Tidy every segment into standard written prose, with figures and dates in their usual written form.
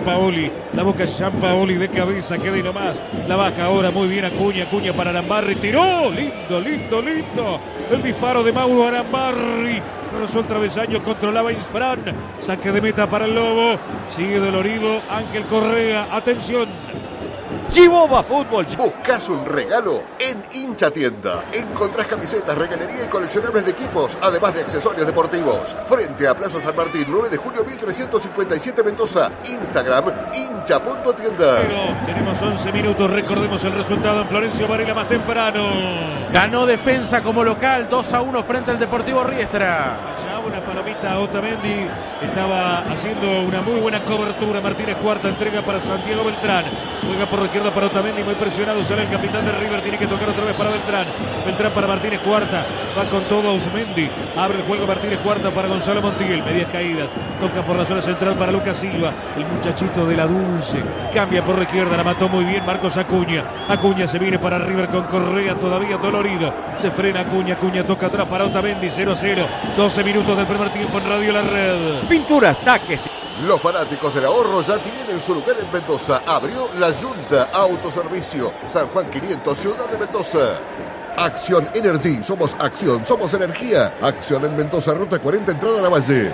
Gianpaoli. La busca Gianpaoli de cabeza, queda y nomás. La baja ahora muy bien Acuña. Acuña para Arambarri. Tiró. Lindo, lindo, lindo. El disparo de Mauro Arambarri. Rozó el travesaño, controlaba Isfran. Saque de meta para el Lobo. Sigue dolorido Ángel Correa. Atención. Chiboba Fútbol. ¿Buscas un regalo? En Hincha Tienda encontrás camisetas, reganería y coleccionables de equipos, además de accesorios deportivos. Frente a Plaza San Martín, 9 de julio 1357 Mendoza. Instagram, hincha.tienda. Pero tenemos 11 minutos, recordemos el resultado en Florencio Varela más temprano. Ganó Defensa como local, 2-1 frente al Deportivo Riestra. Allá una palomita a Otamendi. Estaba haciendo una muy buena cobertura. Martínez Cuarta entrega para Santiago Beltrán. Juega por la izquierda para Otamendi, muy presionado. Sale el capitán de River. Tiene que tocar otra vez para Beltrán. Beltrán para Martínez Cuarta. Va con todo Ausmendi. Abre el juego Martínez Cuarta para Gonzalo Montiel. Medias caídas. Toca por la zona central para Lucas Silva. El muchachito de la Dulce. Cambia por la izquierda. La mató muy bien Marcos Acuña. Acuña se viene para River con Correa todavía dolorido. Se frena Acuña. Acuña toca atrás para Otamendi. 0-0. 12 minutos del primer tiempo en Radio La Red. Pinturas, taques. Los fanáticos del ahorro ya tienen su lugar en Mendoza. Abrió la Junta Autoservicio. San Juan 500, Ciudad de Mendoza. Acción Energy. Somos acción, somos energía. Acción en Mendoza, Ruta 40, entrada a la Valle.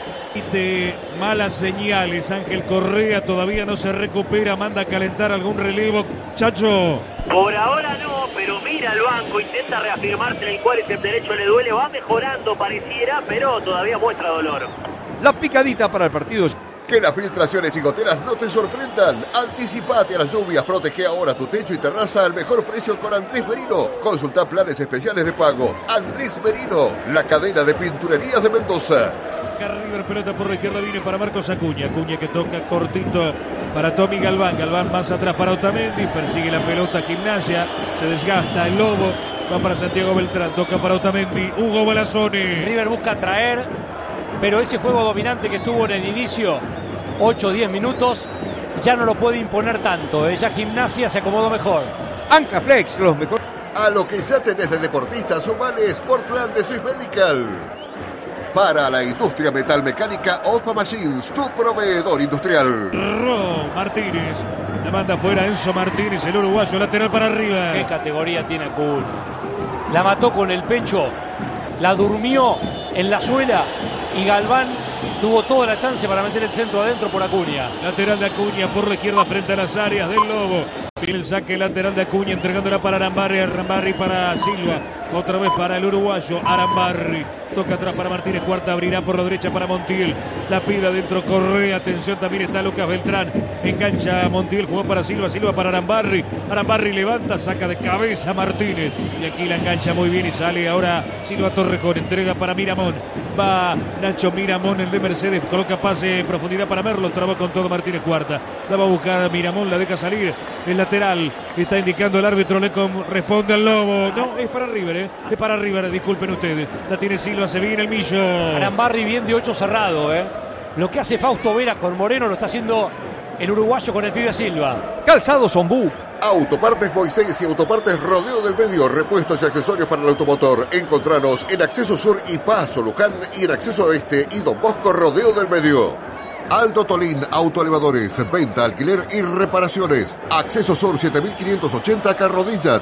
Malas señales. Ángel Correa todavía no se recupera. Manda a calentar algún relevo. Chacho. Por ahora no, pero mira el banco, intenta reafirmarse en el cuádriceps derecho, le duele, va mejorando pareciera, pero todavía muestra dolor. La picadita para el partido. Que las filtraciones y goteras no te sorprendan. Anticipate a las lluvias, protege ahora tu techo y terraza al mejor precio con Andrés Merino. Consulta planes especiales de pago. Andrés Merino, la cadena de pinturerías de Mendoza. River, pelota por la izquierda, viene para Marcos Acuña. Acuña que toca cortito para Tommy Galván. Galván más atrás para Otamendi. Persigue la pelota Gimnasia. Se desgasta el Lobo. Va para Santiago Beltrán. Toca para Otamendi. Hugo Balazzoni. River busca traer, pero ese juego dominante que tuvo en el inicio, 8-10 minutos, ya no lo puede imponer tanto. Ya Gimnasia se acomodó mejor. Ancaflex, los mejores. A lo que ya tenés de deportista, sumale Sportland de Swiss Medical. Para la industria metalmecánica, Ofa Machines, tu proveedor industrial. Martínez. La manda afuera Enzo Martínez, el uruguayo, lateral para arriba. Qué categoría tiene Acuña. La mató con el pecho, la durmió en la suela y Galván tuvo toda la chance para meter el centro adentro por Acuña. Lateral de Acuña por la izquierda frente a las áreas del Lobo. Viene el saque lateral de Acuña entregándola para Arambarri. Arambarri para Silva. Otra vez para el uruguayo Arambarri. Toca atrás para Martínez Cuarta. Abrirá por la derecha para Montiel. La pide adentro Correa. Atención, también está Lucas Beltrán. Engancha a Montiel. Jugó para Silva. Silva para Arambarri. Arambarri levanta. Saca de cabeza Martínez. Y aquí la engancha muy bien. Y sale ahora Silva Torrejón. Entrega para Miramón. Va Nacho Miramón, el de Mercedes. Coloca pase en profundidad para Merlo. Traba con todo Martínez Cuarta. La va a buscar a Miramón. La deja salir. El lateral. Está indicando el árbitro. Le responde al Lobo. No, es para River. Es para River. Disculpen ustedes. La tiene Silva. Se viene el Millo. Arambarri bien de 8 cerrado. Lo que hace Fausto Vera con Moreno lo está haciendo el uruguayo con el pibe Silva. Calzado Zombú. Autopartes Moisés y Autopartes Rodeo del Medio. Repuestos y accesorios para el automotor. Encontranos en Acceso Sur y Paso Luján y en Acceso Oeste y Don Bosco Rodeo del Medio. Aldo Tolín Autoelevadores, venta, alquiler y reparaciones. Acceso Sur 7580 Carrodilla,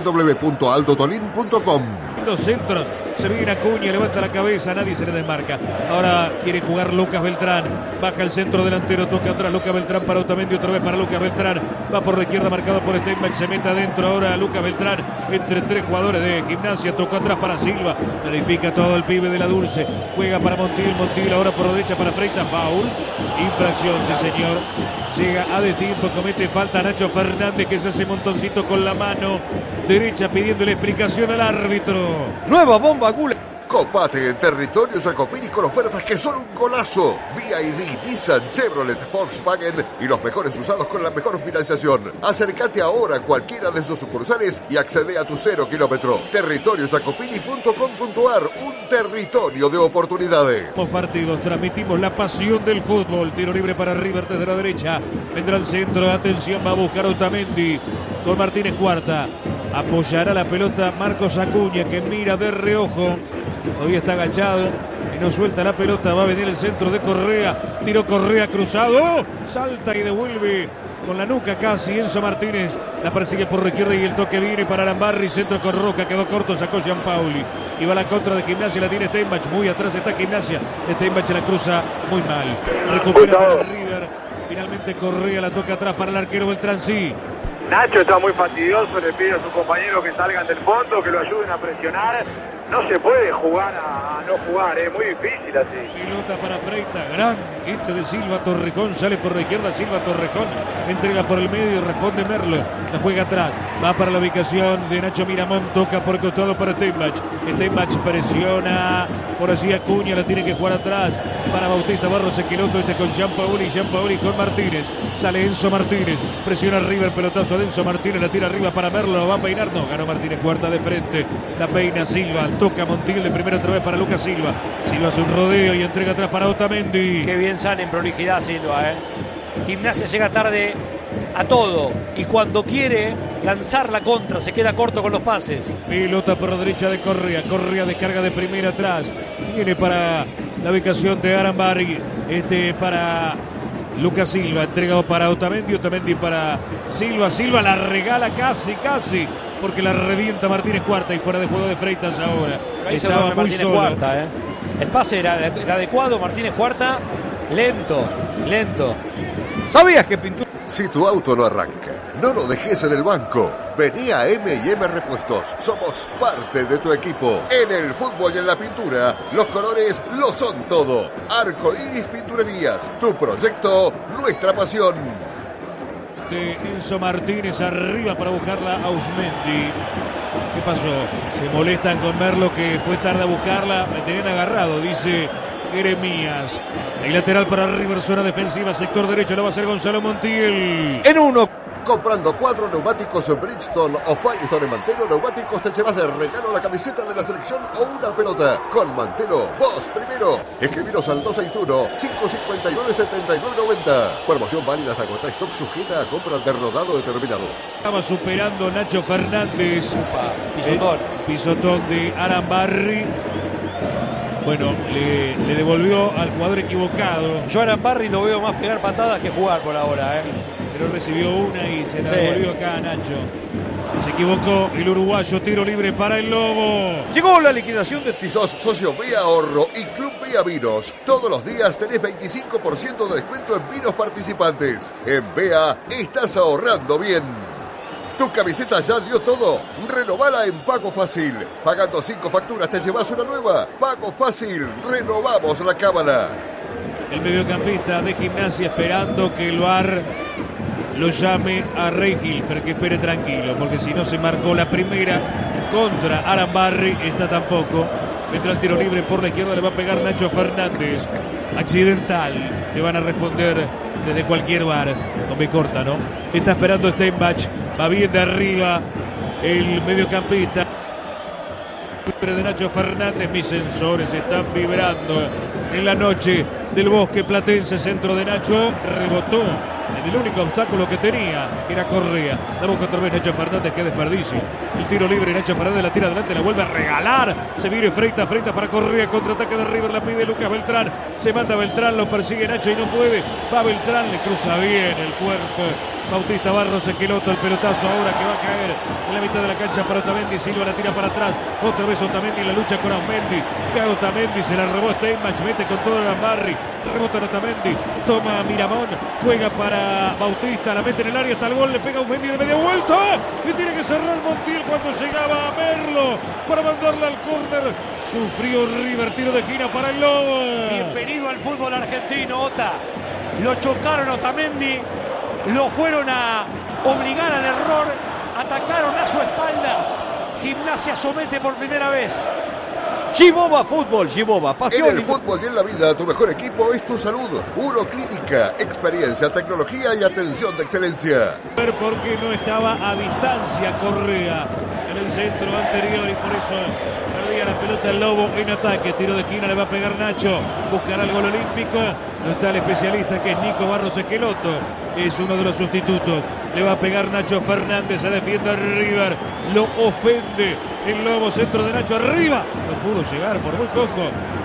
www.aldotolin.com. Los centros, se viene Acuña, levanta la cabeza, nadie se le desmarca. Ahora quiere jugar Lucas Beltrán, baja el centro delantero, toca atrás Lucas Beltrán para Otamendi, otra vez para Lucas Beltrán, va por la izquierda marcado por Steinbach, se mete adentro ahora Lucas Beltrán, entre tres jugadores de Gimnasia, tocó atrás para Silva, planifica todo el pibe de la Dulce, juega para Montiel, Montiel ahora por la derecha para Freitas, foul, infracción, sí señor. Llega a destiempo, comete falta Nacho Fernández que se hace montoncito con la mano derecha pidiéndole explicación al árbitro. Nueva bomba Gula. Copate en territorio Jacopini con ofertas que son un golazo. BYD, Nissan, Chevrolet, Volkswagen y los mejores usados con la mejor financiación. Acércate ahora a cualquiera de sus sucursales y accede a tu 0 kilómetro. Territoriojacopini.com.ar, un territorio de oportunidades. Los partidos, transmitimos la pasión del fútbol. Tiro libre para River desde la derecha. Vendrá al centro, atención, va a buscar Otamendi con Martínez Cuarta. Apoyará la pelota Marcos Acuña que mira de reojo. Todavía está agachado. y no suelta la pelota. Va a venir el centro de Correa. Tiró Correa cruzado. Salta y devuelve con la nuca casi Enzo Martínez. La persigue por la izquierda y el toque viene para Arambarri. Centro con Roca. Quedó corto. Sacó Gianpaoli. Y va a la contra de Gimnasia. La tiene Steinbach. Muy atrás está Gimnasia. Steinbach la cruza muy mal. Recupera para River. Finalmente Correa la toca atrás para el arquero Beltrán. Sí. Nacho está muy fastidioso, le pide a sus compañeros que salgan del fondo, que lo ayuden a presionar. No se puede jugar a no jugar, es muy difícil así. Pelota para Freita, gran quite de Silva Torrejón, sale por la izquierda Silva Torrejón, entrega por el medio, responde Merlo, la juega atrás, va para la ubicación de Nacho Miramón, toca por el costado para Steinbach, Steinbach presiona, por allí Acuña, la tiene que jugar atrás, para Bautista Barros Esqueloto, con Gianpaoli con Martínez, sale Enzo Martínez, presiona River, pelotazo de Enzo Martínez, la tira arriba para Merlo, lo va a peinar, no, ganó Martínez, cuarta de frente, la peina Silva, toca Montiel de primera otra vez para Lucas Silva. Silva hace un rodeo y entrega atrás para Otamendi. Qué bien sale en prolijidad Silva, Gimnasia llega tarde a todo y cuando quiere lanzar la contra se queda corto con los pases. Pelota por la derecha de Correa. Correa descarga de primera atrás. Viene para la ubicación de Arambarri. Para Lucas Silva, entregado para Otamendi para Silva. Silva la regala casi, porque la revienta Martínez Cuarta y fuera de juego de Freitas ahora. Estaba muy Martínez solo. Cuarta, El pase era adecuado, Martínez Cuarta, lento. ¿Sabías que Pintura? Si tu auto no arranca, no lo dejes en el banco. Vení a M&M Repuestos. Somos parte de tu equipo. En el fútbol y en la pintura, los colores lo son todo. Arco Iris Pinturerías. Tu proyecto, nuestra pasión. De Enzo Martínez arriba para buscarla a Ausmendi. ¿Qué pasó? Se molestan con Merlo que fue tarde a buscarla. Me tenían agarrado, dice Jeremías. El lateral para River, zona defensiva, sector derecho, lo va a hacer Gonzalo Montiel. En uno. Comprando 4 neumáticos en Bridgestone o Firestone en Mantelo Neumáticos te llevas de regalo la camiseta de la selección o una pelota. Con Mantelo, vos primero. Escribiros al 261-559-7990. Promoción válida hasta agotar stock, sujeta a compra de rodado determinado. Estaba superando Nacho Fernández. Pisotón. Pisotón de Arambarri. Bueno, le devolvió al jugador equivocado. Yo a Arambarri lo veo más pegar patadas que jugar por ahora, Pero recibió una y se la devolvió acá a Nacho. Se equivocó el uruguayo, tiro libre para el Lobo. Llegó la liquidación de... Si sos socio Vía Ahorro y Club Vía Vinos, todos los días tenés 25% de descuento en vinos participantes. En Vea estás ahorrando bien. ¿Tu camiseta ya dio todo? Renovala en Pago Fácil. Pagando 5 facturas te llevas una nueva. Pago Fácil. Renovamos la cábala. El mediocampista de Gimnasia esperando que el VAR lo llame a Rey Hilfer, que espere tranquilo, porque si no se marcó la primera contra Arambarri, esta tampoco. Vendrá el tiro libre por la izquierda, le va a pegar Nacho Fernández. Accidental, te van a responder desde cualquier VAR. No me corta, ¿no? Está esperando Steinbach, va bien de arriba el mediocampista de Nacho Fernández. Mis sensores están vibrando en la noche del Bosque Platense. Centro de Nacho, rebotó en el único obstáculo que tenía, que era Correa. La busca otra vez Nacho Fernández, que desperdicio. El tiro libre, Nacho Fernández la tira adelante, la vuelve a regalar. Se viene Freitas para Correa, contraataque de River, la pide Lucas Beltrán. Se manda Beltrán, lo persigue Nacho y no puede. Va Beltrán, le cruza bien el cuerpo. Bautista Barros Esqueloto, el pelotazo ahora que va a caer en la mitad de la cancha para Otamendi. Silva la tira para atrás, otra vez Otamendi en la lucha con Ausmendi. Cae Otamendi, se la robó Steinbach, mete con todo Arambarri, rebota Otamendi, toma Miramón, juega para Bautista, la mete en el área hasta el gol, le pega Ausmendi de media vuelta y tiene que cerrar Montiel cuando llegaba a Merlo para mandarla al córner. Sufrió River, tiro de esquina para el Lobo. Bienvenido al fútbol argentino, Ota. Lo chocaron Otamendi, lo fueron a obligar al error, atacaron a su espalda. Gimnasia somete por primera vez. Giboba Fútbol, Giboba, pasión. En el fútbol y en la vida, tu mejor equipo es tu salud. Uroclínica, experiencia, tecnología y atención de excelencia. Porque no estaba a distancia Correa en el centro anterior y por eso perdía la pelota el Lobo en ataque. Tiro de esquina, le va a pegar Nacho, buscará el gol olímpico. No está el especialista, que es Nico Barros Esqueloto, es uno de los sustitutos. Le va a pegar Nacho Fernández, se defiende a River, lo ofende el Lobo, centro de Nacho arriba, no pudo llegar por muy poco.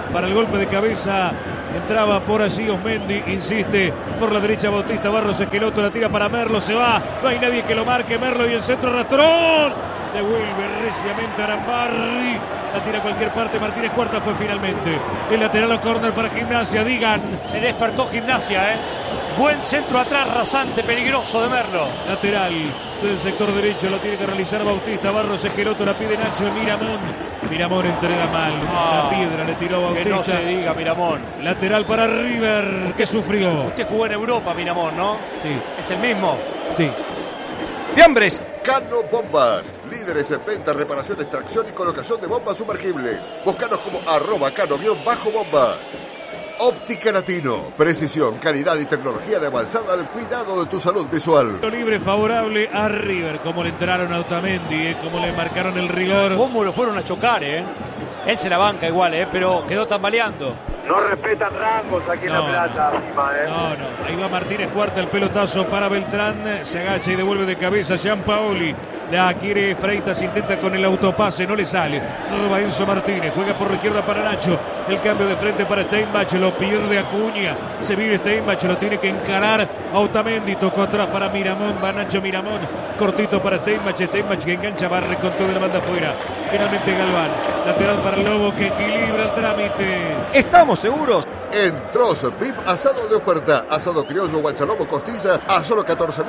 para el golpe de cabeza. Entraba por allí Osmendi, insiste por la derecha Bautista Barros Esqueloto, la tira para Merlo, se va, no hay nadie que lo marque, Merlo y el centro Rastrón, devuelve reciamente Arambarri, la tira a cualquier parte, Martínez Cuarta fue finalmente el lateral o córner para Gimnasia, digan. Se despertó Gimnasia, buen centro atrás, rasante, peligroso de Merlo. Lateral del sector derecho, lo tiene que realizar Bautista Barros Esqueloto, la pide Nacho Miramón entrega mal, la piedra le tiró a Bautista. Que no se diga Miramón. Lateral para River, que sufrió. Usted jugó en Europa, Miramón, ¿no? Sí. ¿Es el mismo? Sí. Fiambres. Cano Bombas, líderes en venta, reparación, extracción y colocación de bombas sumergibles. Búscanos como @cano_bombas. Óptica Latino, precisión, calidad y tecnología de avanzada al cuidado de tu salud visual. Libre favorable a River, como le entraron a Otamendi, como le marcaron el rigor. ¿Cómo lo fueron a chocar, Él se la banca igual, pero quedó tambaleando. No respetan rangos aquí en La Plata, encima, No. Ahí va Martínez Cuarta, el pelotazo para Beltrán. Se agacha y devuelve de cabeza Gianpaoli. La quiere Freitas, intenta con el autopase, no le sale. Roba Enzo Martínez, juega por la izquierda para Nacho. El cambio de frente para Steinbach, lo pierde Acuña. Se viene Steinbach, lo tiene que encarar a Otamendi. Tocó atrás para Miramón, va Nacho Miramón. Cortito para Steinbach que engancha, barre con toda la banda afuera. Finalmente Galván, lateral para el Lobo que equilibra el trámite. ¿Estamos seguros? En Troz VIP, asado de oferta. Asado criollo, guachalomo, costilla a solo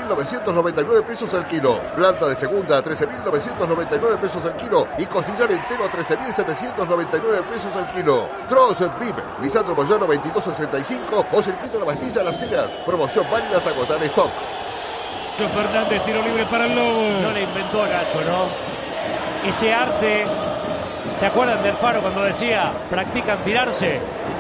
14.999 pesos al kilo. Planta de segunda a 13.999 pesos al kilo. Y costillar entero a 13.799 pesos al kilo. Troz VIP, Lisandro Moyano 2265 o Circuito La Bastilla Las Heras. Promoción válida hasta agotar stock. Fernández, tiro libre para el Lobo. No le inventó Nacho, ¿no? Ese arte, ¿se acuerdan del Faro cuando decía practican tirarse?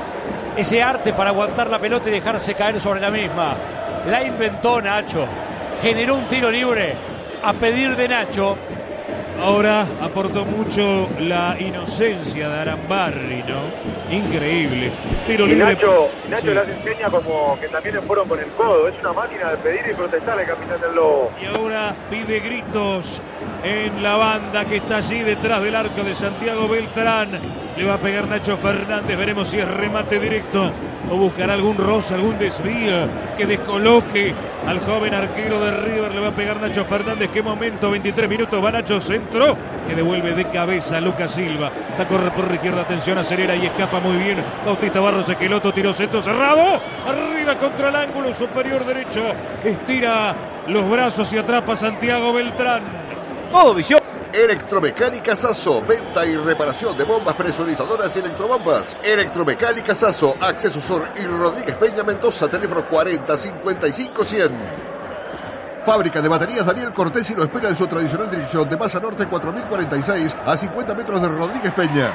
Ese arte para aguantar la pelota y dejarse caer sobre la misma. La inventó Nacho. Generó un tiro libre a pedir de Nacho. Ahora aportó mucho la inocencia de Arambarri, ¿no? Increíble. Tiro Y libre. Nacho Sí. las enseña como que también le fueron con el codo. Es una máquina de pedir y protestar al capitán del Lobo. Y ahora pide gritos en la banda que está allí detrás del arco de Santiago Beltrán. Le va a pegar Nacho Fernández. Veremos si es remate directo o buscará algún roce, algún desvío que descoloque al joven arquero de River. Le va a pegar Nacho Fernández. Qué momento, 23 minutos. Va Nacho, centro que devuelve de cabeza a Lucas Silva. La corre por la izquierda, atención, acelera y escapa muy bien. Bautista Barros Esqueloto, tiró centro cerrado. Arriba contra el ángulo superior derecho. Estira los brazos y atrapa a Santiago Beltrán. Todo visión. Electromecánica Sasso, venta y reparación de bombas presurizadoras y electrobombas. Electromecánica Sasso, Acceso Sur y Rodríguez Peña Mendoza, teléfono 40 55 100. Fábrica de baterías Daniel Cortés y lo espera en su tradicional dirección de Masa Norte 4046 a 50 metros de Rodríguez Peña.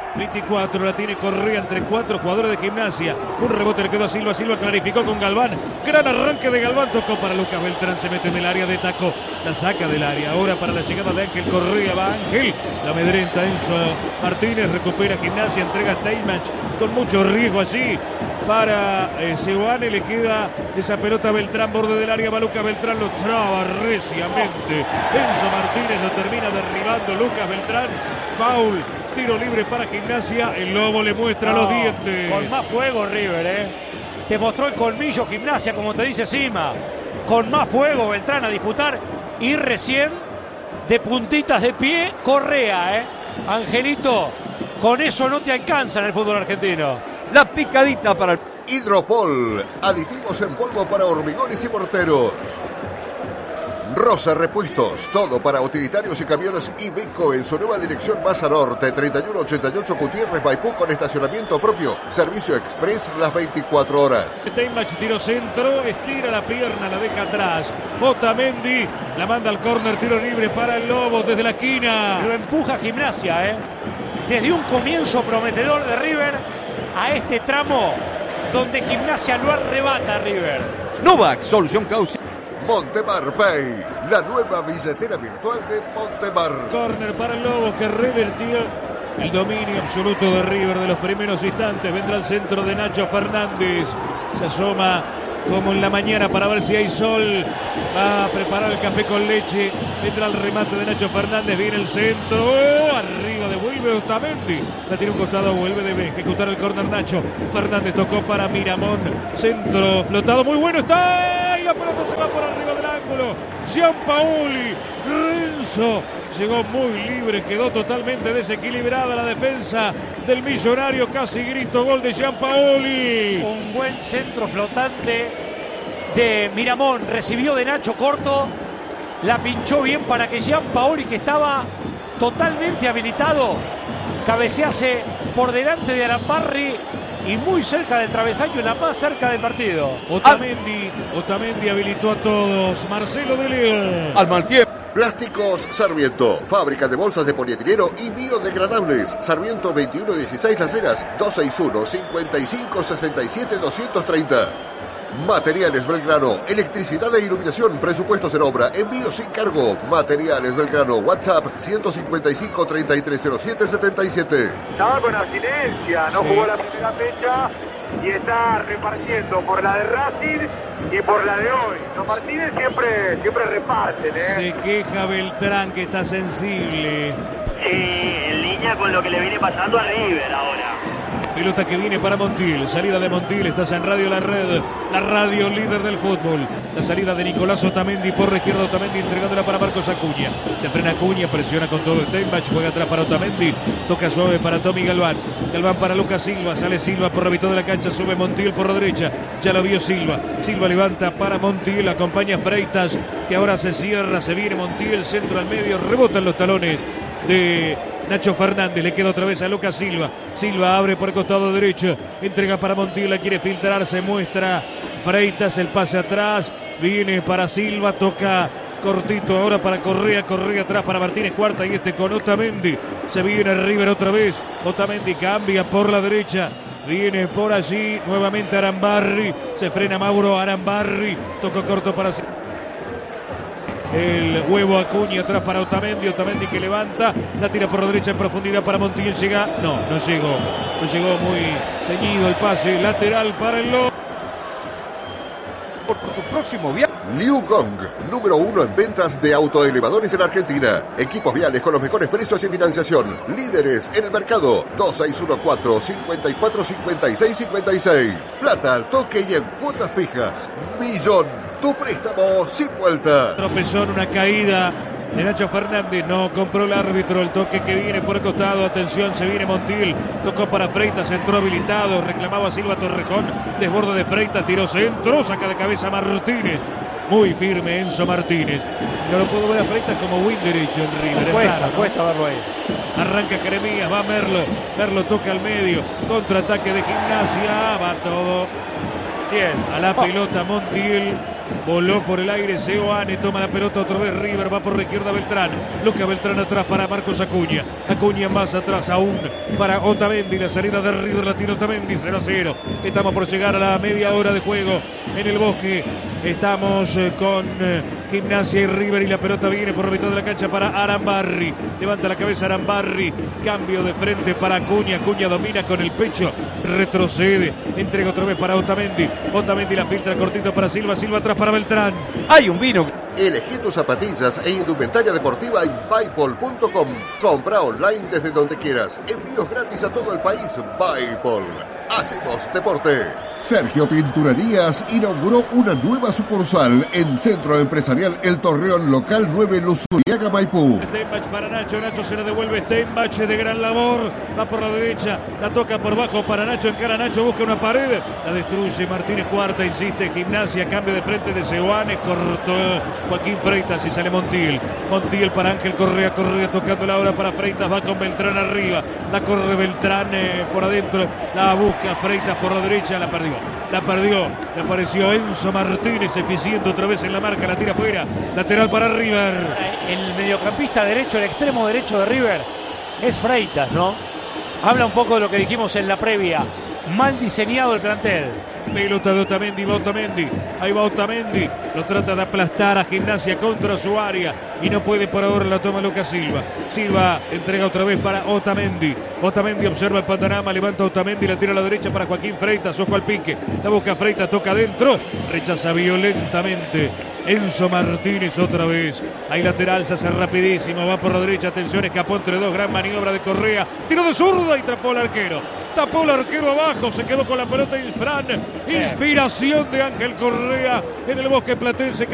24, la tiene Correa entre 4 jugadores de Gimnasia. Un rebote le quedó a Silva. Silva clarificó con Galván. Gran arranque de Galván. Tocó para Lucas Beltrán. Se mete en el área de taco. La saca del área. Ahora para la llegada de Ángel Correa. Va Ángel. La amedrenta Enzo Martínez. Recupera Gimnasia. Entrega Steinbach con mucho riesgo allí para Seoane. Le queda esa pelota a Beltrán. Borde del área. Va Lucas Beltrán. Lo traba reciamente. Enzo Martínez lo termina derribando. Lucas Beltrán. Foul. Tiro libre para Gimnasia. El Lobo le muestra los dientes. Con más fuego River, Te mostró el colmillo Gimnasia, como te dice Sima. Con más fuego Beltrán a disputar. Y recién, de puntitas de pie, Correa, Angelito, con eso no te alcanza en el fútbol argentino. La picadita para el... Hidropol, aditivos en polvo para hormigones y morteros. Rosa Repuestos, todo para utilitarios y camiones Iveco en su nueva dirección Masa Norte, 3188 Gutiérrez Maipú con estacionamiento propio, servicio express las 24 horas. Steinbach tiro centro, estira la pierna, la deja atrás. Otamendi la manda al córner, tiro libre para el Lobo desde la esquina. Lo empuja Gimnasia, Desde un comienzo prometedor de River a este tramo donde Gimnasia lo arrebata a River. Novak, solución causa. Montemar Pay, la nueva billetera virtual de Montemar. Córner para el Lobo que revertió el dominio absoluto de River de los primeros instantes. Vendrá al centro de Nacho Fernández. Se asoma como en la mañana para ver si hay sol. Va a preparar el café con leche. Entra el remate de Nacho Fernández. Viene el centro. Arriba devuelve Otamendi. La tiene un costado. Vuelve de ejecutar el córner Nacho. Fernández tocó para Miramón. Centro flotado. Muy bueno está. Y la pelota se va por arriba del ángulo. Gianpaoli. Renzo. Llegó muy libre. Quedó totalmente desequilibrada la defensa del Millonario. Casi grito gol de Gianpaoli. Un buen centro flotante de Miramón. Recibió de Nacho corto. La pinchó bien para que Gianpaoli, que estaba totalmente habilitado, cabecease por delante de Arambarri y muy cerca del travesaño, la más cerca del partido. Otamendi habilitó a todos. Marcelo de León. Al mal tiempo. Plásticos Sarmiento, fábrica de bolsas de polietileno y biodegradables. Sarmiento 2116 Las Heras, 261-5567-230. Materiales Belgrano, electricidad e iluminación, presupuestos en obra, envío sin cargo. Materiales Belgrano, WhatsApp 155-3307-77. Estaba con abstinencia, no jugó la primera fecha y está repartiendo por la de Racing y por la de hoy. Los Martínez siempre reparten, Se queja Beltrán, que está sensible. Sí, en línea con lo que le viene pasando a River ahora. Pelota que viene para Montiel. Salida de Montiel. Estás en Radio La Red. La radio líder del fútbol. La salida de Nicolás Otamendi por la izquierda. Otamendi entregándola para Marcos Acuña. Se frena Acuña. Presiona con todo Steinbach. Juega atrás para Otamendi. Toca suave para Tommy Galván. Galván para Lucas Silva. Sale Silva por la mitad de la cancha. Sube Montiel por la derecha. Ya lo vio Silva. Silva levanta para Montiel. Acompaña Freitas, que ahora se cierra. Se viene Montiel. Centro al medio. Rebotan los talones de Nacho Fernández. Le queda otra vez a Lucas Silva. Silva abre por el costado derecho. Entrega para Montiel. La quiere filtrar. Se muestra Freitas. El pase atrás. Viene para Silva. Toca cortito ahora para Correa. Correa atrás para Martínez Cuarta. Y este con Otamendi. Se viene River otra vez. Otamendi cambia por la derecha. Viene por allí nuevamente Arambarri. Se frena Mauro Arambarri. Tocó corto para el huevo Acuña atrás para Otamendi. Otamendi que levanta. La tira por la derecha en profundidad para Montiel. Llega. No llegó. No llegó, muy ceñido el pase. Lateral para el Lobo. Por tu próximo viaje. Liu Gong, número 1 en ventas de autoelevadores en Argentina. Equipos viales con los mejores precios y financiación. Líderes en el mercado. 2614-545656. Plata al toque y en cuotas fijas. Millón. Tu préstamo sin vuelta. Tropezón, una caída de Nacho Fernández. No compró el árbitro. El toque que viene por el costado. Atención, se viene Montiel. Tocó para Freitas. Entró habilitado. Reclamaba Silva Torrejón. Desborde de Freitas. Tiró centro. Saca de cabeza Martínez. Muy firme Enzo Martínez. No lo puedo ver a Freitas como win derecho en River. Cuesta verlo ahí. Arranca Jeremías. Va Merlo. Merlo toca al medio. Contraataque de Gimnasia. Va todo. Bien. A la pelota Montiel. Voló por el aire Seoane, toma la pelota otra vez River, va por la izquierda Beltrán. Lucas Beltrán atrás para Marcos Acuña. Acuña más atrás aún para Otamendi. La salida de River la tiene Otamendi, 0-0. Estamos por llegar a la media hora de juego en el Bosque. Estamos con Gimnasia y River y la pelota viene por la mitad de la cancha para Arambarri. Levanta la cabeza Arambarri. Cambio de frente para Acuña. Acuña domina con el pecho. Retrocede. Entrega otra vez para Otamendi. Otamendi la filtra cortito para Silva. Silva atrás para Beltrán. Hay un vino. Elegí tus zapatillas e indumentaria deportiva en Buypol.com. Compra online desde donde quieras. Envíos gratis a todo el país. Buypol. Hacemos deporte. Sergio Pinturerías inauguró una nueva sucursal en Centro Empresarial El Torreón, local 9, Luzuriaga, Maipú. Steinbach para Nacho. Nacho se la devuelve. Steinbach de gran labor. Va por la derecha. La toca por bajo para Nacho. Encara Nacho. Busca una pared. La destruye Martínez Cuarta. Insiste Gimnasia. Cambio de frente de Seoane. Cortó Joaquín Freitas y sale Montiel. Montiel para Ángel Correa. Correa tocando la hora para Freitas. Va con Beltrán arriba. La corre Beltrán por adentro. La busca Freitas por la derecha. La perdió. Le apareció Enzo Martínez, eficiente otra vez en la marca. La tira afuera. Lateral para River. El mediocampista derecho, el extremo derecho de River es Freitas, ¿no? Habla un poco de lo que dijimos en la previa. Mal diseñado el plantel. Pelota de Otamendi, va Otamendi. Ahí va Otamendi. Lo trata de aplastar a Gimnasia contra su área. Y no puede por ahora, la toma Lucas Silva. Silva entrega otra vez para Otamendi. Otamendi observa el panorama, levanta Otamendi, la tira a la derecha para Joaquín Freitas. Ojo al pique. La busca Freitas, toca adentro. Rechaza violentamente Enzo Martínez otra vez. Ahí lateral, se hace rapidísimo. Va por la derecha, atención, escapó entre dos. Gran maniobra de Correa. Tiro de zurda y tapó al arquero. Tapó el arquero abajo, se quedó con la pelota Infran. Inspiración de Ángel Correa en el Bosque Platense.